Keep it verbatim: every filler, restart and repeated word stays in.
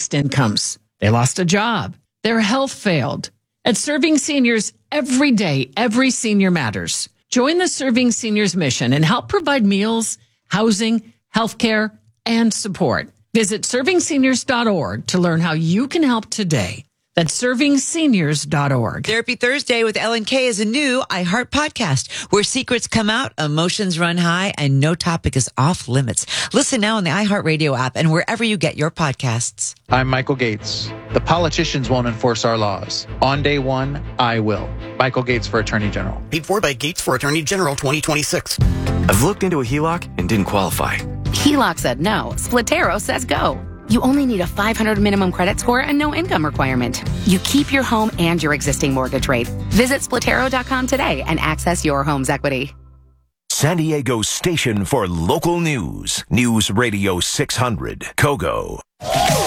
reduced incomes. They lost a job. Their health failed. At Serving Seniors, every day, every senior matters. Join the Serving Seniors mission and help provide meals, housing, healthcare, and support. Visit serving seniors dot org to learn how you can help today. That's serving seniors dot org. Therapy Thursday with Ellen Kay is a new iHeart podcast where secrets come out, emotions run high, and no topic is off limits. Listen now on the iHeartRadio app and wherever you get your podcasts. I'm Michael Gates. The politicians won't enforce our laws. On day one, I will. Michael Gates for Attorney General. Paid for by Gates for Attorney General twenty twenty-six. I've looked into a H E L O C and didn't qualify. H E L O C said no. Splitero says go. You only need a five hundred minimum credit score and no income requirement. You keep your home and your existing mortgage rate. Visit splitero dot com today and access your home's equity. San Diego's station for local news. News Radio six hundred, Kogo.